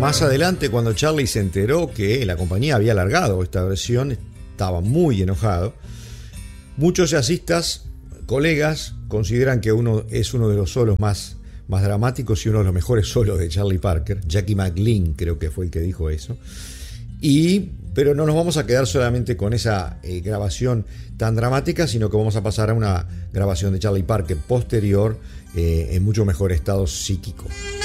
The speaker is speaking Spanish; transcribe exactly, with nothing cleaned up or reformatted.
Más adelante, cuando Charlie se enteró que la compañía había alargado esta versión, estaba muy enojado. Muchos jazzistas, colegas, consideran que uno es uno de los solos más, más dramáticos y uno de los mejores solos de Charlie Parker. Jackie McLean creo que fue el que dijo eso. Y, pero no nos vamos a quedar solamente con esa eh, grabación tan dramática, sino que vamos a pasar a una grabación de Charlie Parker posterior, eh, en mucho mejor estado psíquico.